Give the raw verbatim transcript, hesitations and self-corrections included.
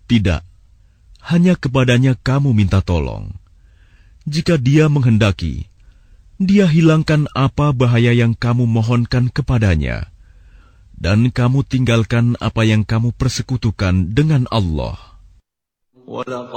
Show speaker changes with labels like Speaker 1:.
Speaker 1: Tidak, hanya kepadanya kamu minta tolong. Jika Dia menghendaki, Dia hilangkan apa bahaya yang kamu mohonkan kepadanya, dan kamu tinggalkan apa yang kamu persekutukan dengan Allah.